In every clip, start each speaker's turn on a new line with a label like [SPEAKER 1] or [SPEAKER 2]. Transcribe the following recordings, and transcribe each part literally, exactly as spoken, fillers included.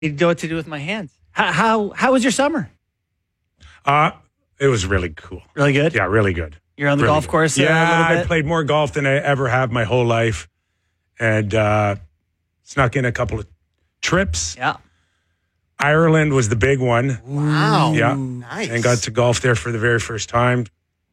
[SPEAKER 1] You know what to do with my hands. How how, how was your summer?
[SPEAKER 2] Uh, it was really cool.
[SPEAKER 1] Really good?
[SPEAKER 2] Yeah, really good.
[SPEAKER 1] You're on the
[SPEAKER 2] really
[SPEAKER 1] golf
[SPEAKER 2] good.
[SPEAKER 1] course uh,
[SPEAKER 2] Yeah,
[SPEAKER 1] a little bit?
[SPEAKER 2] I played more golf than I ever have my whole life. And uh, snuck in a couple of trips.
[SPEAKER 1] Yeah.
[SPEAKER 2] Ireland was the big one.
[SPEAKER 3] Wow.
[SPEAKER 2] Yeah.
[SPEAKER 3] Nice.
[SPEAKER 2] And got to golf there for the very first time.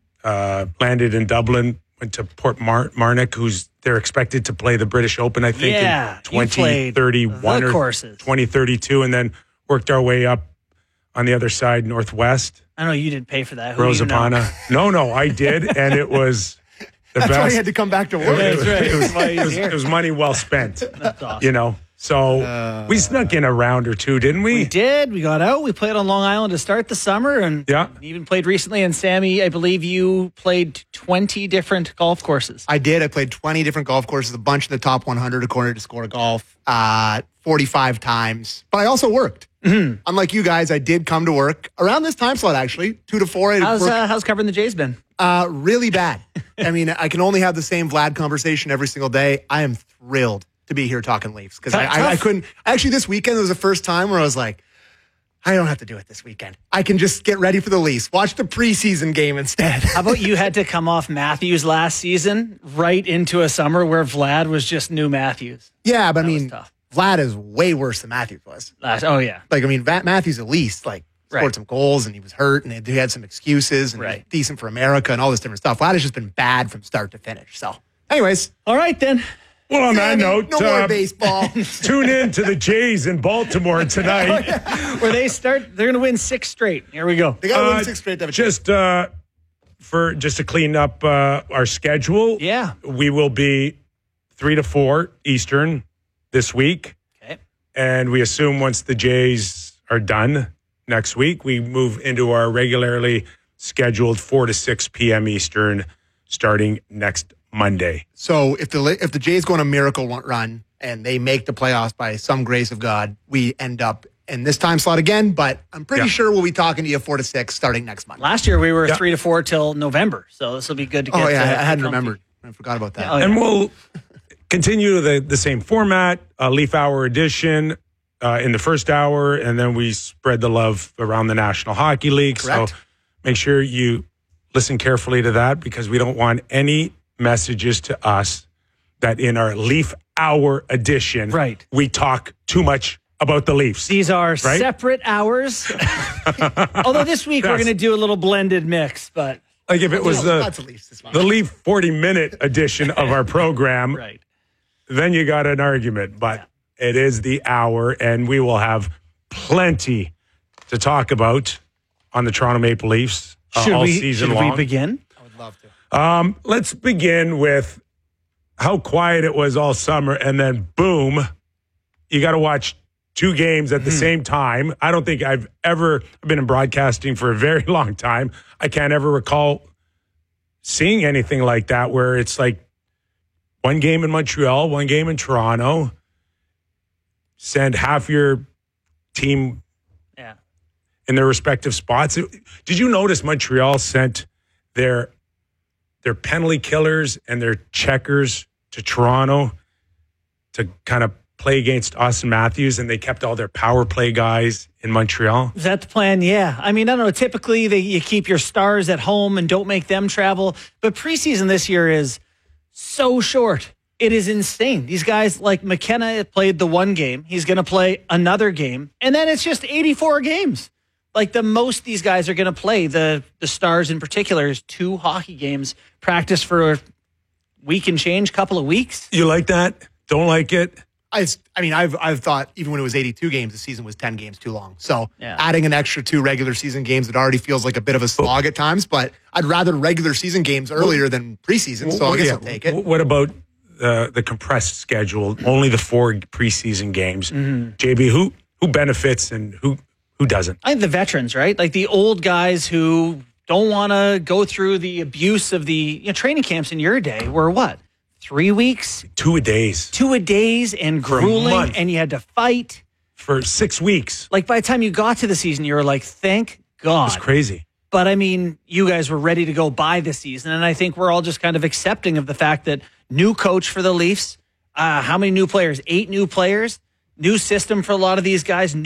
[SPEAKER 2] Uh, landed in Dublin, went to Port Mar- Marnock, who's they're expected to play the British Open, I think,
[SPEAKER 1] Yeah,
[SPEAKER 2] in twenty thirty-one or
[SPEAKER 1] courses.
[SPEAKER 2] twenty thirty-two, and then worked our way up on the other side, northwest.
[SPEAKER 1] I know you didn't pay for that. Who do you know?
[SPEAKER 2] Rosapana. No, no, I did, and it was the
[SPEAKER 3] That's
[SPEAKER 2] best.
[SPEAKER 3] why he had to come back to work.
[SPEAKER 1] That's right.
[SPEAKER 2] It was,
[SPEAKER 1] Why he's
[SPEAKER 2] it was,
[SPEAKER 1] here.
[SPEAKER 2] it was money well spent,
[SPEAKER 1] That's awesome.
[SPEAKER 2] you know. So
[SPEAKER 3] Uh,
[SPEAKER 2] we snuck in a round or two, didn't we?
[SPEAKER 1] We did. We got out. We played on Long Island to start the summer, and
[SPEAKER 2] Yeah.
[SPEAKER 1] even played recently. And Sammy, I believe you played twenty different golf courses.
[SPEAKER 3] I did. I played twenty different golf courses, a bunch in the top one hundred according to Score Golf, uh, forty-five times. But I also worked.
[SPEAKER 1] Mm-hmm.
[SPEAKER 3] Unlike you guys, I did come to work around this time slot, actually, two to four. I
[SPEAKER 1] How's
[SPEAKER 3] worked,
[SPEAKER 1] uh, how's covering the Jays been?
[SPEAKER 3] uh, really bad. I mean, I can only have the same Vlad conversation every single day. I am thrilled to be here talking Leafs because I, I, I couldn't. Actually, this weekend was the first time where I was like, I don't have to do it this weekend. I can just get ready for the Leafs. Watch the preseason game instead.
[SPEAKER 1] How about you had to come off Matthews last season right into a summer where Vlad was just new Matthews?
[SPEAKER 3] Yeah, but I
[SPEAKER 1] That was
[SPEAKER 3] mean,
[SPEAKER 1] tough.
[SPEAKER 3] Vlad is way worse than Matthews was.
[SPEAKER 1] Last, oh, yeah.
[SPEAKER 3] Like, I mean, Matt Matthews at least, like, scored
[SPEAKER 1] Right.
[SPEAKER 3] some goals and he was hurt and he had some excuses and he was
[SPEAKER 1] Right.
[SPEAKER 3] decent for America and all this different stuff. Vlad has just been bad from start to finish. So, anyways.
[SPEAKER 1] All right, then.
[SPEAKER 2] Well, on that
[SPEAKER 3] Sammy,
[SPEAKER 2] note,
[SPEAKER 3] no more
[SPEAKER 2] uh,
[SPEAKER 3] baseball.
[SPEAKER 2] tune in to the Jays in Baltimore tonight.
[SPEAKER 1] Where they start, they're going to win six straight. Here we go.
[SPEAKER 3] They got to
[SPEAKER 2] Uh,
[SPEAKER 3] win six straight to have a chance.
[SPEAKER 2] Just uh, for just to clean up uh, our schedule.
[SPEAKER 1] Yeah.
[SPEAKER 2] We will be three to four Eastern this week.
[SPEAKER 1] Okay.
[SPEAKER 2] And we assume once the Jays are done next week, we move into our regularly scheduled four to six p.m. Eastern starting next Monday.
[SPEAKER 3] So if the if the Jays go on a miracle run and they make the playoffs by some grace of God, we end up in this time slot again. But I'm pretty
[SPEAKER 2] Yeah.
[SPEAKER 3] sure we'll be talking to you four to six starting next month.
[SPEAKER 1] Last year we were
[SPEAKER 2] Yeah.
[SPEAKER 1] three to four till November, so this will be good to get.
[SPEAKER 3] Oh yeah,
[SPEAKER 1] uh,
[SPEAKER 3] I hadn't
[SPEAKER 1] comfy.
[SPEAKER 3] remembered. I forgot about that.
[SPEAKER 1] Yeah, oh, yeah.
[SPEAKER 2] And we'll continue the, the same format, uh, Leaf Hour edition uh, in the first hour, and then we spread the love around the National Hockey League.
[SPEAKER 3] Correct.
[SPEAKER 2] So make sure you listen carefully to that because we don't want any messages to us that in our Leaf Hour edition,
[SPEAKER 1] Right.
[SPEAKER 2] we talk too much about the Leafs.
[SPEAKER 1] These are
[SPEAKER 2] Right?
[SPEAKER 1] separate hours. Although this week we're
[SPEAKER 2] Yes.
[SPEAKER 1] going to do a little blended mix, but
[SPEAKER 2] Like if it was the,
[SPEAKER 3] Lots of Leafs this month.
[SPEAKER 2] the Leaf forty-minute edition of our program,
[SPEAKER 1] right.
[SPEAKER 2] then you got an argument. But it is the hour, and we will have plenty to talk about on the Toronto Maple Leafs uh,
[SPEAKER 1] Should
[SPEAKER 2] all
[SPEAKER 1] we
[SPEAKER 2] season
[SPEAKER 1] should
[SPEAKER 2] long.
[SPEAKER 1] we begin?
[SPEAKER 3] I would love to.
[SPEAKER 2] Um, let's begin with how quiet it was all summer, and then boom, you got to watch two games at the same time. I don't think I've ever I've been in broadcasting for a very long time. I can't ever recall seeing anything like that where it's like one game in Montreal, one game in Toronto, send half your team
[SPEAKER 1] Yeah.
[SPEAKER 2] in their respective spots. Did you notice Montreal sent their their penalty killers and their checkers to Toronto to kind of play against Austin Matthews, and they kept all their power play guys in Montreal?
[SPEAKER 1] Is that the plan? Yeah. I mean, I don't know. Typically, they, you keep your stars at home and don't make them travel. But preseason this year is so short. It is insane. These guys, like McKenna, played the one game. He's going to play another game. And then it's just eighty-four games. Like the most these guys are going to play, the, the stars in particular, is two hockey games, practice for a week and change, couple of weeks.
[SPEAKER 2] You like that? Don't like it?
[SPEAKER 3] I, I mean, I've I've thought even when it was eighty-two games, the season was ten games too long. So
[SPEAKER 1] Yeah.
[SPEAKER 3] adding an extra two regular season games, it already feels like a bit of a slog at times. But I'd rather regular season games earlier than preseason. So I guess
[SPEAKER 2] Yeah.
[SPEAKER 3] I'll take it.
[SPEAKER 2] What about uh, the compressed schedule? Only the four preseason games. J B, who who benefits and who who doesn't?
[SPEAKER 1] I think the veterans, right? Like the old guys who don't want to go through the abuse of the you know, training camps in your day were what? Three weeks?
[SPEAKER 2] Two a days
[SPEAKER 1] Two a days and
[SPEAKER 2] For a
[SPEAKER 1] grueling,
[SPEAKER 2] month.
[SPEAKER 1] and you had to fight.
[SPEAKER 2] for six weeks.
[SPEAKER 1] Like by the time you got to the season, you were like, thank God.
[SPEAKER 2] It's crazy.
[SPEAKER 1] But I mean, you guys were ready to go by the season. And I think we're all just kind of accepting of the fact that new coach for the Leafs, uh, how many new players? Eight new players. New system for a lot of these guys.